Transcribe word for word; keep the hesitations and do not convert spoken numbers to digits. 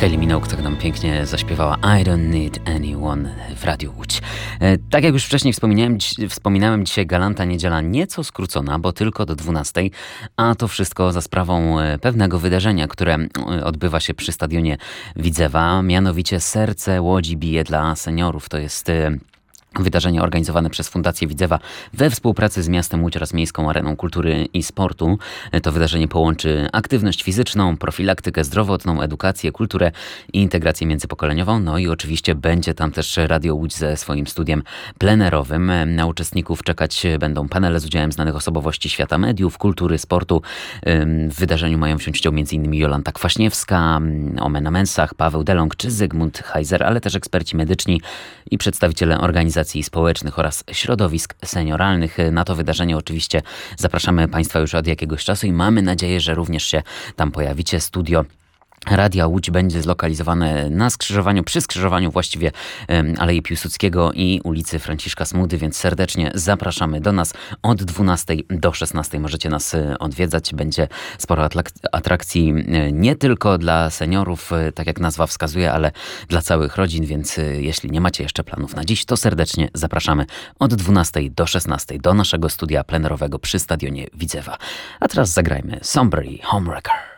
Kylie Minogue tak nam pięknie zaśpiewała I don't need anyone w Radiu Łódź. E, tak jak już wcześniej wspominałem, wspominałem, dzisiaj Galanta Niedziela nieco skrócona, bo tylko do dwunastej, a to wszystko za sprawą pewnego wydarzenia, które odbywa się przy stadionie Widzewa, mianowicie Serce Łodzi bije dla seniorów. To jest wydarzenie organizowane przez Fundację Widzewa we współpracy z miastem Łódź oraz Miejską Areną Kultury i Sportu. To wydarzenie połączy aktywność fizyczną, profilaktykę zdrowotną, edukację, kulturę i integrację międzypokoleniową. No i oczywiście będzie tam też Radio Łódź ze swoim studiem plenerowym. Na uczestników czekać będą panele z udziałem znanych osobowości świata mediów, kultury, sportu. W wydarzeniu mają wziąć udział m.in. Jolanta Kwaśniewska, Omena Mensach, Paweł Delong czy Zygmunt Heiser, ale też eksperci medyczni i przedstawiciele organizacji społecznych oraz środowisk senioralnych. Na to wydarzenie oczywiście zapraszamy Państwa już od jakiegoś czasu i mamy nadzieję, że również się tam pojawicie. Studio Radia Łódź będzie zlokalizowane na skrzyżowaniu, przy skrzyżowaniu właściwie Alei Piłsudskiego i ulicy Franciszka Smudy, więc serdecznie zapraszamy do nas od dwunastej do szesnastej. Możecie nas odwiedzać. Będzie sporo atrakcji nie tylko dla seniorów, tak jak nazwa wskazuje, ale dla całych rodzin, więc jeśli nie macie jeszcze planów na dziś, to serdecznie zapraszamy od dwunastej do szesnastej do naszego studia plenerowego przy stadionie Widzewa. A teraz zagrajmy Somebody Homewrecker.